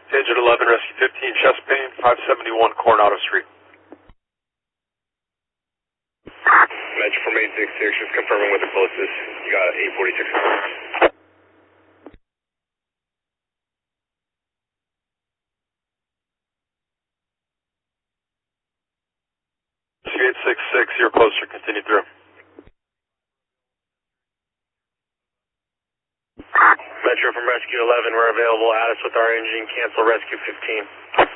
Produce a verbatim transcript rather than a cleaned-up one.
Engine eleven, Rescue fifteen, chest pain, five seventy-one Coronado Street. Metro from eight six six, just confirming with the closest. You got eight forty-six. eight six six, you're closer, continue through. Metro from Rescue eleven, we're available. Add us with our engine, cancel Rescue fifteen.